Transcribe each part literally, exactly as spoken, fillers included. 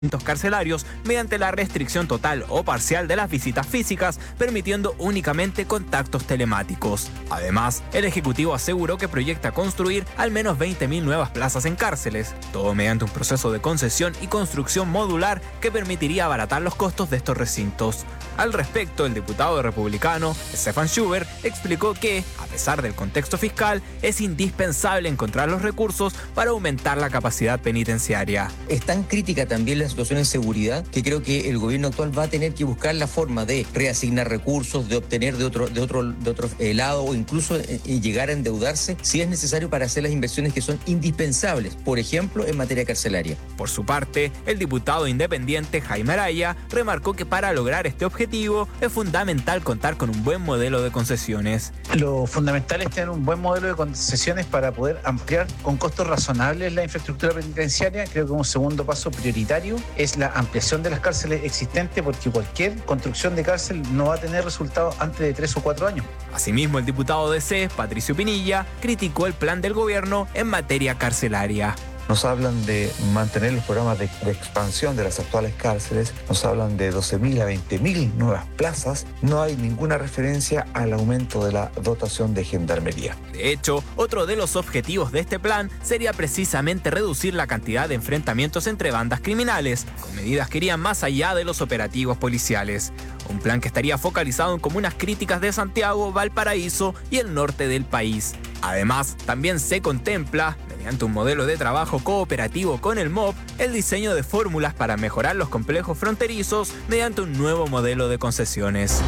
carcelarios mediante la restricción total o parcial de las visitas físicas, permitiendo únicamente contactos telemáticos. Además, el Ejecutivo aseguró que proyecta construir al menos veinte mil nuevas plazas en cárceles, todo mediante un proceso de concesión y construcción modular que permitiría abaratar los costos de estos recintos. Al respecto, el diputado republicano Stefan Schubert explicó que, a pesar del contexto fiscal, es indispensable encontrar los recursos para aumentar la capacidad penitenciaria. Es tan crítica también la situación en seguridad que creo que el gobierno actual va a tener que buscar la forma de reasignar recursos, de obtener de otro, de otro, de otro eh, lado o incluso eh, llegar a endeudarse si es necesario para hacer las inversiones que son indispensables, por ejemplo, en materia carcelaria. Por su parte, el diputado independiente Jaime Araya remarcó que para lograr este objetivo es fundamental contar con un buen modelo de concesiones. Lo fundamental es tener un buen modelo de concesiones para poder ampliar con costos razonables la infraestructura penitenciaria. Creo que un segundo paso prioritario es la ampliación de las cárceles existentes, porque cualquier construcción de cárcel no va a tener resultados antes de tres o cuatro años. Asimismo, el diputado de C E S, Patricio Pinilla, criticó el plan del gobierno en materia carcelaria. Nos hablan de mantener los programas de, de expansión de las actuales cárceles, nos hablan de doce mil a veinte mil nuevas plazas, no hay ninguna referencia al aumento de la dotación de gendarmería. De hecho, otro de los objetivos de este plan sería precisamente reducir la cantidad de enfrentamientos entre bandas criminales, con medidas que irían más allá de los operativos policiales. Un plan que estaría focalizado en comunas críticas de Santiago, Valparaíso y el norte del país. Además, también se contempla, mediante un modelo de trabajo cooperativo con el M O B, el diseño de fórmulas para mejorar los complejos fronterizos mediante un nuevo modelo de concesiones.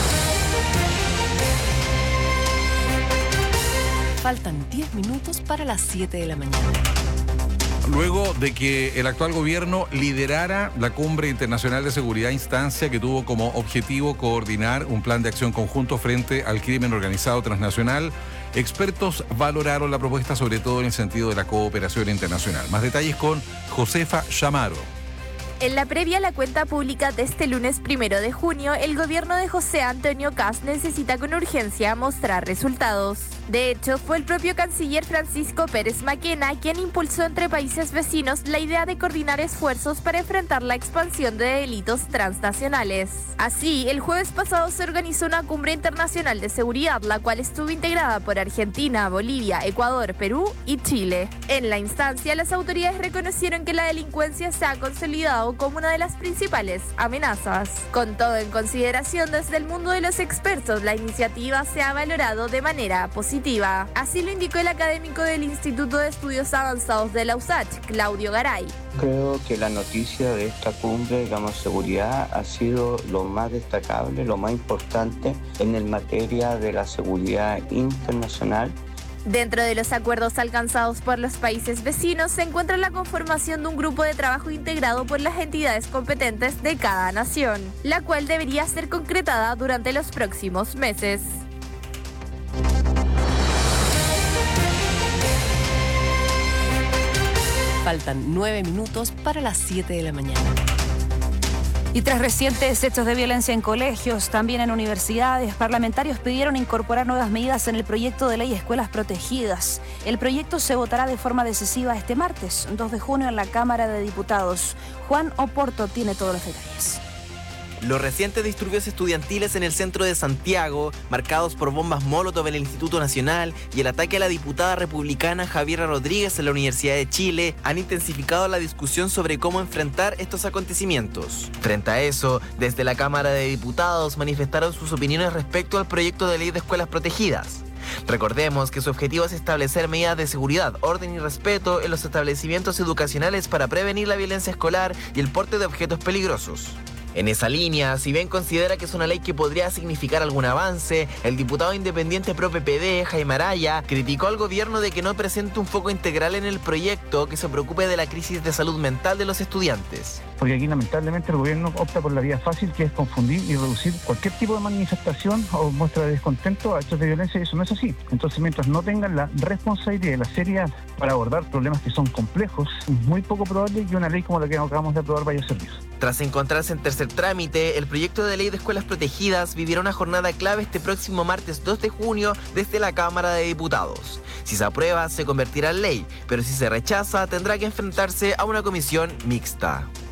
Faltan diez minutos para las siete de la mañana. Luego de que el actual gobierno liderara la Cumbre Internacional de Seguridad, instancia que tuvo como objetivo coordinar un plan de acción conjunto frente al crimen organizado transnacional, expertos valoraron la propuesta sobre todo en el sentido de la cooperación internacional. Más detalles con Josefa Chamaro. En la previa a la cuenta pública de este lunes primero de junio, el gobierno de José Antonio Kast necesita con urgencia mostrar resultados. De hecho, fue el propio canciller Francisco Pérez Maquena quien impulsó entre países vecinos la idea de coordinar esfuerzos para enfrentar la expansión de delitos transnacionales. Así, el jueves pasado se organizó una cumbre internacional de seguridad, la cual estuvo integrada por Argentina, Bolivia, Ecuador, Perú y Chile. En la instancia, las autoridades reconocieron que la delincuencia se ha consolidado como una de las principales amenazas. Con todo en consideración, desde el mundo de los expertos, la iniciativa se ha valorado de manera positiva. Así lo indicó el académico del Instituto de Estudios Avanzados de la U S A C H, Claudio Garay. Creo que la noticia de esta cumbre, digamos, seguridad, ha sido lo más destacable, lo más importante en el materia de la seguridad internacional. Dentro de los acuerdos alcanzados por los países vecinos se encuentra la conformación de un grupo de trabajo integrado por las entidades competentes de cada nación, la cual debería ser concretada durante los próximos meses. Faltan nueve minutos para las siete de la mañana. Y tras recientes hechos de violencia en colegios, también en universidades, parlamentarios pidieron incorporar nuevas medidas en el proyecto de ley de escuelas protegidas. El proyecto se votará de forma decisiva este martes, dos de junio, en la Cámara de Diputados. Juan Oporto tiene todos los detalles. Los recientes disturbios estudiantiles en el centro de Santiago, marcados por bombas Molotov en el Instituto Nacional y el ataque a la diputada republicana Javiera Rodríguez en la Universidad de Chile, han intensificado la discusión sobre cómo enfrentar estos acontecimientos. Frente a eso, desde la Cámara de Diputados manifestaron sus opiniones respecto al proyecto de ley de escuelas protegidas. Recordemos que su objetivo es establecer medidas de seguridad, orden y respeto en los establecimientos educacionales para prevenir la violencia escolar y el porte de objetos peligrosos. En esa línea, si bien considera que es una ley que podría significar algún avance, el diputado independiente pro P P D, Jaime Araya, criticó al gobierno de que no presente un foco integral en el proyecto que se preocupe de la crisis de salud mental de los estudiantes. Porque aquí lamentablemente el gobierno opta por la vía fácil, que es confundir y reducir cualquier tipo de manifestación o muestra de descontento a hechos de violencia, y eso no es así. Entonces, mientras no tengan la responsabilidad y la seriedad para abordar problemas que son complejos, es muy poco probable que una ley como la que acabamos de aprobar vaya a servir. Tras encontrarse en tercer trámite, el proyecto de ley de escuelas protegidas vivirá una jornada clave este próximo martes dos de junio desde la Cámara de Diputados. Si se aprueba, se convertirá en ley, pero si se rechaza, tendrá que enfrentarse a una comisión mixta.